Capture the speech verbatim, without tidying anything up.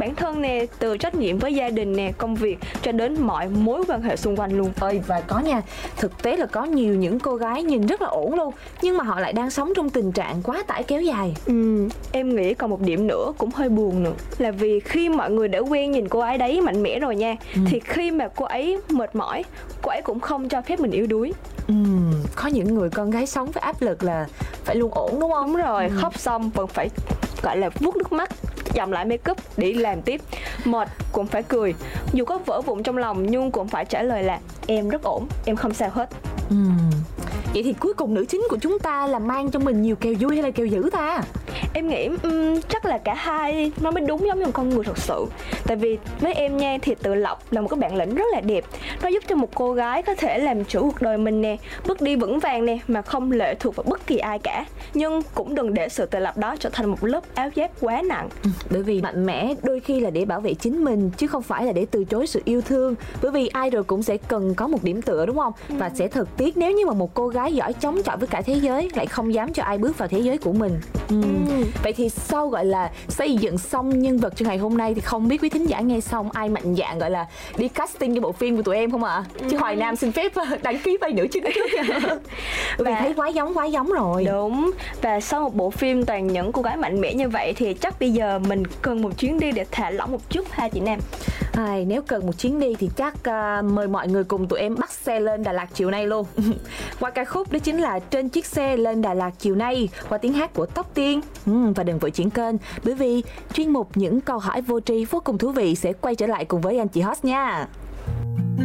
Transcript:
bản thân nè, từ trách nhiệm với gia đình nè, công việc cho đến mọi mối quan hệ xung quanh luôn. Ơi, và có nha, thực tế là có nhiều những cô gái nhìn rất là ổn luôn, nhưng mà họ lại đang sống trong tình trạng quá tải kéo dài. Ừ, em nghĩ còn một điểm nữa cũng hơi buồn nữa, là vì khi mọi người đã quen nhìn cô ấy đấy mạnh mẽ rồi nha, ừ. thì khi mà cô ấy mệt mỏi, cô ấy cũng không cho phép mình yếu đuối. Ừ, có những người con gái sống với áp lực là phải luôn ổn, đúng không? Đúng rồi, ừ. khóc xong vẫn phải gọi là vuốt nước mắt, dặm lại make up để làm tiếp. Mệt cũng phải cười, dù có vỡ vụn trong lòng nhưng cũng phải trả lời là em rất ổn, em không sao hết. Ừ. Vậy thì cuối cùng nữ chính của chúng ta là mang cho mình nhiều kèo vui hay là kèo dữ ta? Em nghĩ um, chắc là cả hai nó mới đúng giống như một con người thật sự. Tại vì với em nha, thì Tự Lập là một cái bản lĩnh rất là đẹp. Nó giúp cho một cô gái có thể làm chủ cuộc đời mình nè, bước đi vững vàng nè, mà không lệ thuộc vào bất kỳ ai cả. Nhưng cũng đừng để sự tự lập đó trở thành một lớp áo giáp quá nặng. Ừ, bởi vì mạnh mẽ đôi khi là để bảo vệ chính mình, chứ không phải là để từ chối sự yêu thương. Bởi vì ai rồi cũng sẽ cần có một điểm tựa, đúng không? Ừ. Và sẽ thật tiếc nếu như mà một cô gái giỏi chống chọi với cả thế giới lại không dám cho ai bước vào thế giới của mình. Ừ. Ừ. Vậy thì sau gọi là xây dựng xong nhân vật cho ngày hôm nay, thì không biết quý thính giả nghe xong ai mạnh dạn gọi là đi casting cho bộ phim của tụi em không ạ? À? Ừ. Chứ Hoài Nam xin phép đăng ký vai nữ chính trước nha. Vì thấy quá giống quá giống rồi. Đúng. Và sau một bộ phim toàn những cô gái mạnh mẽ như vậy thì chắc bây giờ mình cần một chuyến đi để thả lỏng một chút ha chị Nam. À, nếu cần một chuyến đi thì chắc uh, mời mọi người cùng tụi em bắt xe lên Đà Lạt chiều nay luôn. Qua ca khúc đó chính là Trên Chiếc Xe Lên Đà Lạt Chiều Nay, qua tiếng hát của Tóc Tiên. ừ, Và đừng vội chuyển kênh, bởi vì chuyên mục Những Câu Hỏi Vô Tri vô cùng thú vị sẽ quay trở lại cùng với anh chị host nha.